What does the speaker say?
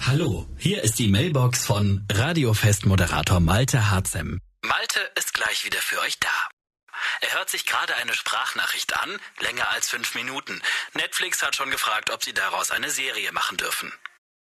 Hallo, hier ist die Mailbox von Radiofest-Moderator Malte Harzem. Malte ist gleich wieder für euch da. Er hört sich gerade eine Sprachnachricht an, länger als 5 Minuten. Netflix hat schon gefragt, ob sie daraus eine Serie machen dürfen.